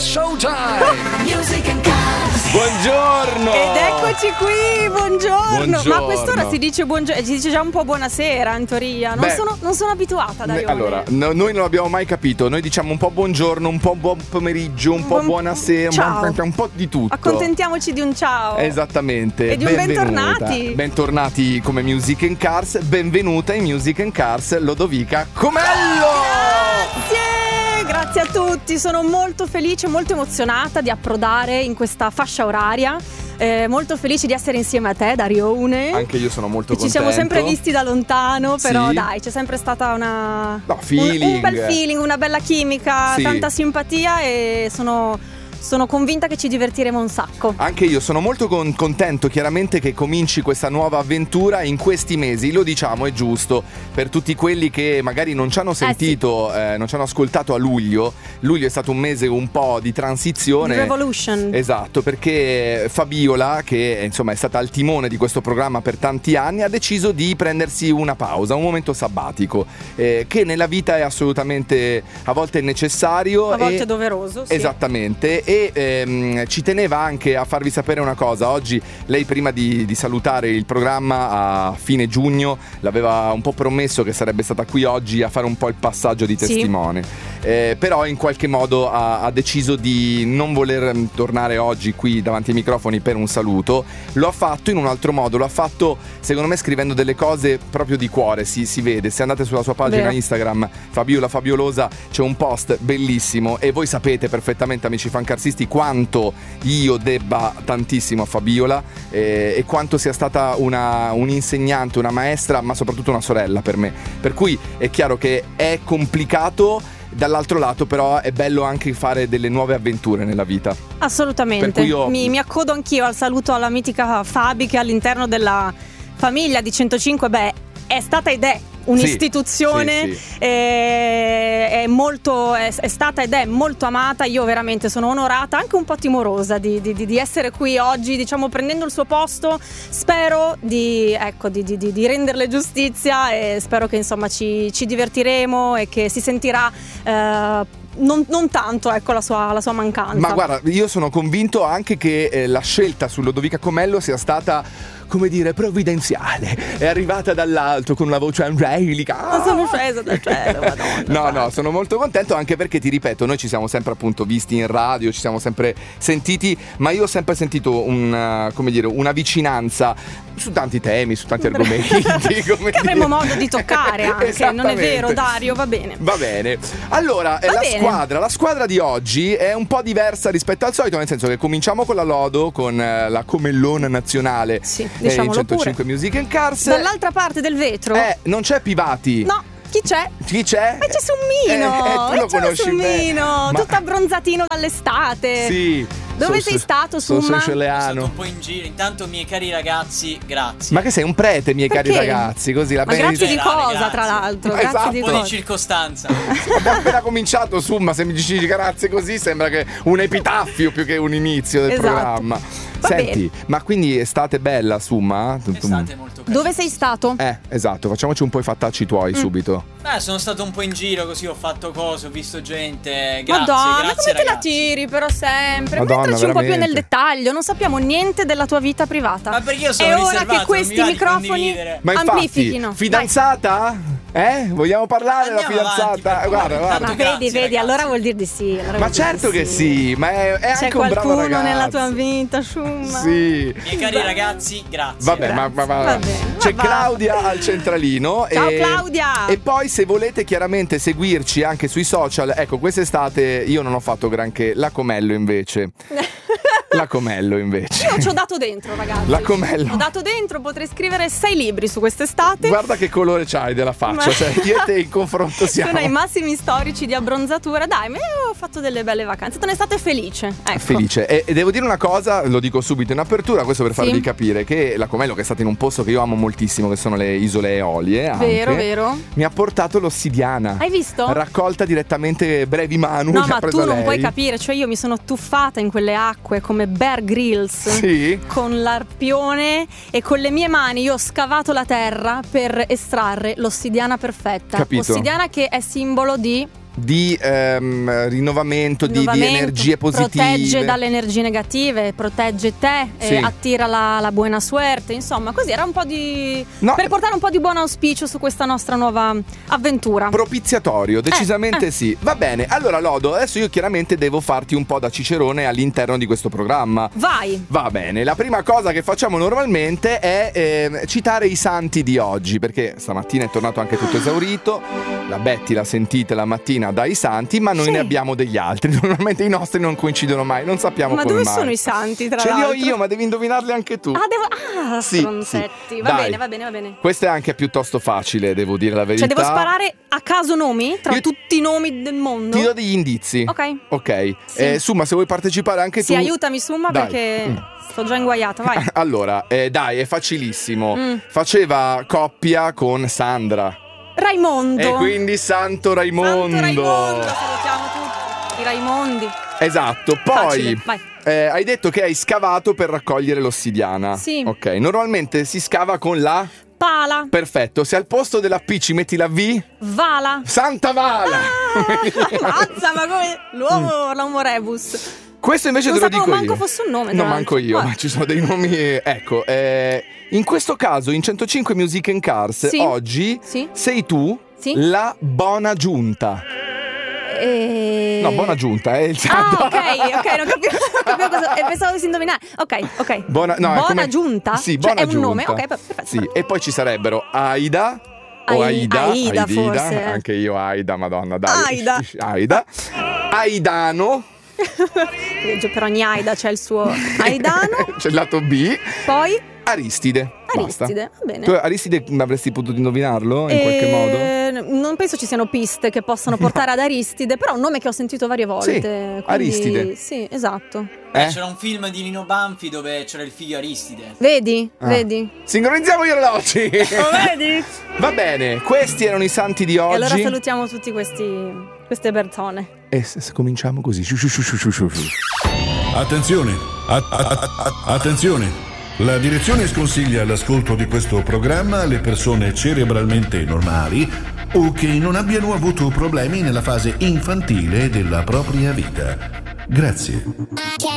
showtime. Music and Cars. Buongiorno! Ed eccoci qui, buongiorno. Buongiorno. Ma a quest'ora si dice buongiorno, si dice già un po' buonasera in teoria. Non sono abituata, Darione. Allora, noi non l'abbiamo mai capito. Noi diciamo un po' buongiorno, un po' buon pomeriggio, un po' buonasera, un po' di tutto. Accontentiamoci di un ciao. Esattamente. E di un bentornati. Bentornati come Music and Cars. Benvenuta in Music and Cars, Lodovica Comello. Grazie a tutti, sono molto felice, molto emozionata di approdare in questa fascia oraria. Molto felice di essere insieme a te, Darione. Anche io sono molto contento. Ci siamo sempre visti da lontano, però sì. Dai, c'è sempre stata un bel feeling, una bella chimica, sì. Tanta simpatia e sono convinta che ci divertiremo un sacco. Anche io sono molto contento chiaramente che cominci questa nuova avventura in questi mesi. Lo diciamo, è giusto, per tutti quelli che magari non ci hanno sentito, sì. Non ci hanno ascoltato a luglio. Luglio è stato un mese un po' di transizione, Revolution. Esatto, perché Fabiola, che insomma è stata al timone di questo programma per tanti anni, ha deciso di prendersi una pausa, un momento sabbatico, che nella vita è assolutamente a volte necessario, a volte doveroso, sì. Esattamente. E ci teneva anche a farvi sapere una cosa. Oggi lei, prima di salutare il programma a fine giugno, l'aveva un po' promesso che sarebbe stata qui oggi a fare un po' il passaggio di testimone, sì. Però in qualche modo ha deciso di non voler tornare oggi qui davanti ai microfoni per un saluto. Lo ha fatto in un altro modo, lo ha fatto secondo me scrivendo delle cose proprio di cuore, si vede. Se andate sulla sua pagina Vero. Instagram, Fabiola Fabiolosa, c'è un post bellissimo e voi sapete perfettamente, amici fancarsisti, quanto io debba tantissimo a Fabiola, e quanto sia stata un insegnante, una maestra, ma soprattutto una sorella per me. Per cui è chiaro che è complicato, dall'altro lato però è bello anche fare delle nuove avventure nella vita. Assolutamente. Per cui mi accodo anch'io al saluto alla mitica Fabi, che all'interno della famiglia di 105 è stata ed è un'istituzione, sì. È stata ed è molto amata. Io veramente sono onorata, anche un po' timorosa di essere qui oggi, diciamo, prendendo il suo posto. Spero di renderle giustizia e spero che insomma ci divertiremo e che si sentirà non tanto, ecco, la sua mancanza. Ma guarda, io sono convinto anche che la scelta su Lodovica Comello sia stata, come dire, provvidenziale. È arrivata dall'alto con una voce angelica. Sono scesa dal cielo, Madonna. No, sono molto contento, anche perché ti ripeto, noi ci siamo sempre appunto visti in radio, ci siamo sempre sentiti, ma io ho sempre sentito una vicinanza su tanti temi, su tanti argomenti che avremo modo di toccare anche. Non è vero, Dario? Va bene. Allora, la squadra di oggi è un po' diversa rispetto al solito, nel senso che cominciamo con la Lodo, con la Comellona nazionale. Sì, diciamolo 105 pure. Music and Cars. Dall'altra parte del vetro non c'è Pivati. No. Chi c'è? Ma c'è Summino. Tu lo conosci Summino, tutto abbronzatino dall'estate. Sì. Dove sei stato, Summa? Sono stato un po' in giro. Intanto, miei cari ragazzi, grazie. Ma che sei un prete, miei Perché? cari ragazzi, così la Ma grazie di cosa, grazie. tra l'altro? Esatto. Grazie di Un po' di cosa? circostanza. Abbiamo appena cominciato, Summa, se mi dici grazie così sembra che un epitaffio più che un inizio del Esatto. programma. Senti, ma quindi estate bella, Summa? Estate molto carina. Dove sei stato? Esatto, facciamoci un po' i fattacci tuoi subito. Sono stato un po' in giro così, ho fatto cose, ho visto gente. Grazie, Madonna, grazie, come te la ragazzi. tiri però sempre? Madonna, Metterci un po' più veramente. nel dettaglio. Non sappiamo niente della tua vita privata. Ma perché io sono È ora riservato, che non questi mi va di microfoni condividere. Ma infatti, amplifichino. fidanzata? Vogliamo parlare della Andiamo avanti, fidanzata? per Guarda, favore. guarda. Ma Grazie, vedi, ragazzi. allora vuol dire di sì. Ma certo che sì, ma è C'è anche un bravo qualcuno ragazzo. nella tua vita, Summa? Sì. Miei cari ragazzi, grazie. Vabbè, ma Va bene, c'è va. Claudia al centralino. Ciao, Claudia. E poi, se volete chiaramente seguirci anche sui social, ecco, quest'estate io non ho fatto granché. La Comello invece. Io ci ho dato dentro, ragazzi. La Comello. Ho dato dentro, potrei scrivere 6 libri su quest'estate. Guarda che colore c'hai della faccia, cioè io e te in confronto siamo. Sono ai massimi storici di abbronzatura. Dai, ma io ho fatto delle belle vacanze. Te ne state felice? Ecco. Felice. E devo dire una cosa, lo dico subito in apertura, questo per farvi capire che la Comello, che è stata in un posto che io amo moltissimo, che sono le isole Eolie, Vero. mi ha portato l'ossidiana. Hai visto? Raccolta direttamente brevi manu. No, che ha ma preso tu non lei. puoi capire. Cioè, io mi sono tuffata in quelle acque come Bear Grylls. Sì. Con l'arpione e con le mie mani io ho scavato la terra per estrarre l'ossidiana perfetta. Capito. Ossidiana che è simbolo di di rinnovamento, di energie positive. Protegge dalle energie negative, protegge te, Sì. attira la buona suerte, insomma, così era un po' di... No. per portare un po' di buon auspicio su questa nostra nuova avventura. Propiziatorio, decisamente sì. Va bene, allora Lodo, adesso io chiaramente devo farti un po' da cicerone all'interno di questo programma. Vai! Va bene, la prima cosa che facciamo normalmente è citare i santi di oggi, perché stamattina è tornato anche tutto esaurito. La Betty la sentite la mattina dai santi, ma noi Sì. ne abbiamo degli altri. Normalmente i nostri non coincidono mai, non sappiamo Ma come dove mai. sono i santi, tra Ce li l'altro? ho io, ma devi indovinarli anche tu. Sì, stronzetti. sì. Va Dai. bene, va bene. Questo è anche piuttosto facile, devo dire la verità. Cioè devo sparare a caso nomi? Tra Io- tutti i nomi del mondo? Ti do degli indizi. Ok. Sì. Summa, se vuoi partecipare anche Sì, tu. aiutami Summa, Dai. perché sto già inguaiata, vai. Allora, dai, è facilissimo. Faceva coppia con Sandra. Raimondo. E quindi Santo Raimondo. Santo Raimondo, salutiamo tutti i Raimondi. Esatto. Poi Facile, vai. hai detto che hai scavato per raccogliere l'ossidiana. Sì. Ok, normalmente si scava con la... Pala. Perfetto, se al posto della P ci metti la V... Vala. Santa Vala! Mazza, ma come l'uomo rebus. Questo invece Non te lo sapevo dico manco io. fosse un nome, tra Non l'altro. manco io, Vabbè. ma ci sono dei nomi. Ecco, in questo caso in 105 Music and Cars Sì. oggi Sì. sei tu Sì. la Bona Giunta. No, Buona Giunta è il santo. ok, non capivo cosa. Pensavo di indovinare. Ok. Buona, no, è Buona come... Giunta? Sì, Cioè, Buona è un Giunta. nome? Ok, perfetto. Sì, e poi ci sarebbero Aida o Aida, Aida, forse. Anche io Aida, madonna, dai. Aida. Aidano. Per ogni Aida c'è il suo Aidano. C'è il lato B. Poi Aristide. Basta. Aristide, va bene. Tu Aristide avresti potuto indovinarlo in qualche modo? Non penso ci siano piste che possano portare ad Aristide, però è un nome che ho sentito varie volte. Sì, quindi- Aristide. Sì, esatto. C'era un film di Nino Banfi dove c'era il figlio Aristide. Vedi? Ah. Vedi? Sincronizziamo gli orologi. Vedi? Va bene, questi erano i santi di E oggi. allora salutiamo tutti queste persone. E cominciamo così. Attenzione, attenzione. La direzione sconsiglia l'ascolto di questo programma alle persone cerebralmente normali o che non abbiano avuto problemi nella fase infantile della propria vita. Grazie.